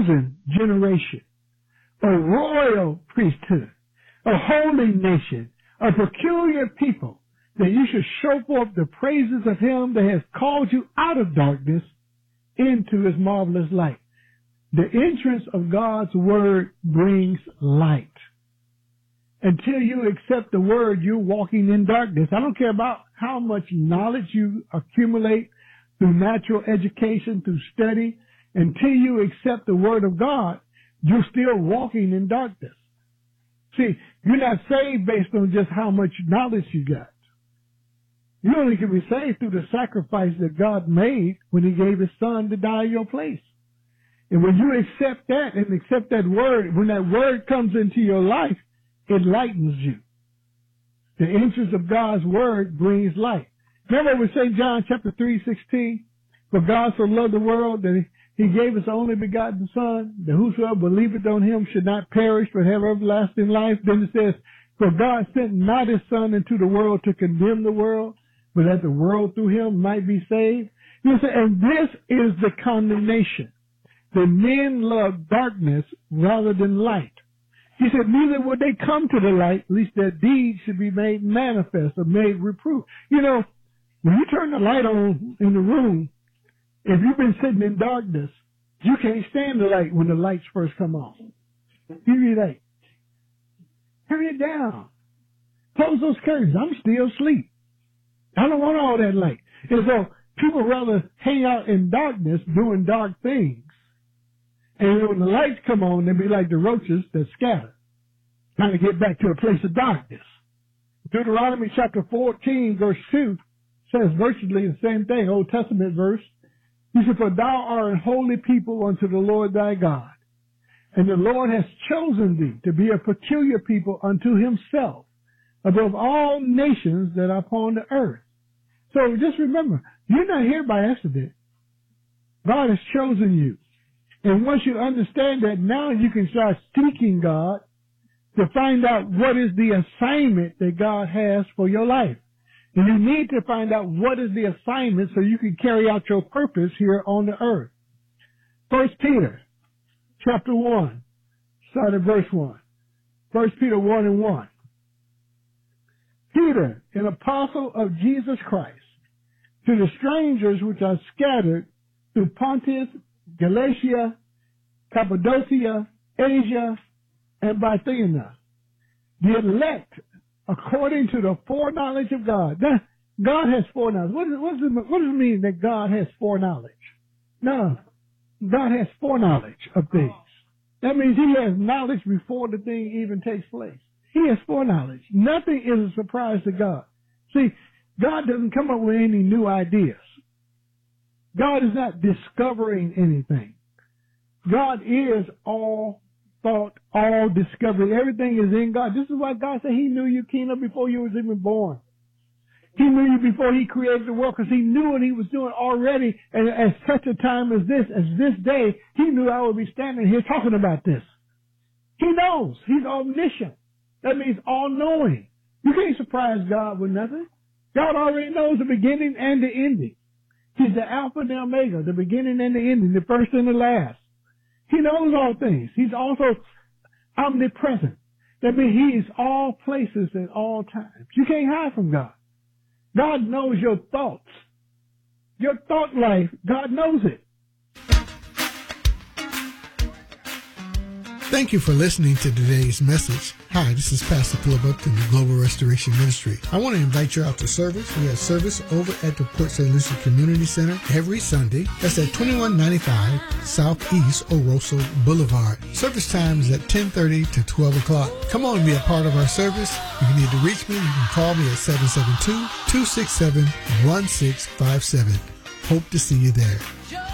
chosen generation, a royal priesthood, a holy nation, a peculiar people, that you should show forth the praises of him that has called you out of darkness into his marvelous light. The entrance of God's word brings light. Until you accept the word, you're walking in darkness. I don't care about how much knowledge you accumulate through natural education, through study. Until you accept the word of God, you're still walking in darkness. See, you're not saved based on just how much knowledge you got. You only can be saved through the sacrifice that God made when he gave his son to die in your place. And when you accept that and accept that word, when that word comes into your life, it lightens you. The entrance of God's word brings light. Remember we St. John chapter 3:16, for God so loved the world that he gave his only begotten son, that whosoever believeth on him should not perish but have everlasting life. Then it says, for God sent not his son into the world to condemn the world, but that the world through him might be saved. You say, and this is the condemnation, that men love darkness rather than light. He said, neither would they come to the light, lest their deeds should be made manifest or made reproof. You know, when you turn the light on in the room, if you've been sitting in darkness, you can't stand the light when the lights first come on. You be like, turn it down. Close those curtains. I'm still asleep. I don't want all that light. And so people rather hang out in darkness doing dark things. And when the lights come on, they'll be like the roaches that scatter, trying to get back to a place of darkness. Deuteronomy chapter 14, verse 2 says virtually the same thing, Old Testament verse. He said, for thou art an holy people unto the Lord thy God, and the Lord has chosen thee to be a peculiar people unto himself above all nations that are upon the earth. So just remember, you're not here by accident. God has chosen you. And once you understand that, now you can start seeking God to find out what is the assignment that God has for your life. And you need to find out what is the assignment so you can carry out your purpose here on the earth. 1 Peter chapter 1, start at verse 1. 1 Peter 1 and 1. Peter, an apostle of Jesus Christ, to the strangers which are scattered through Pontus, Galatia, Cappadocia, Asia, and Bithynia, the elect according to the foreknowledge of God. Now, God has foreknowledge. What does it mean that God has foreknowledge? No, God has foreknowledge of things. That means he has knowledge before the thing even takes place. He has foreknowledge. Nothing is a surprise to God. See, God doesn't come up with any new ideas. God is not discovering anything. God is all thought, all discovery. Everything is in God. This is why God said he knew you, Keena, before you was even born. He knew you before he created the world because he knew what he was doing already. And at such a time as this day, he knew I would be standing here talking about this. He knows. He's omniscient. That means all-knowing. You can't surprise God with nothing. God already knows the beginning and the ending. He's the Alpha and the Omega, the beginning and the ending, the first and the last. He knows all things. He's also omnipresent. That means he is all places at all times. You can't hide from God. God knows your thoughts. Your thought life, God knows it. Thank you for listening to today's message. Hi, this is Pastor Philip Upton, the Global Restoration Ministry. I want to invite you out to service. We have service over at the Port St. Lucie Community Center every Sunday. That's at 2195 Southeast Oroso Boulevard. Service time is at 10:30 to 12 o'clock. Come on and be a part of our service. If you need to reach me, you can call me at 772-267-1657. Hope to see you there.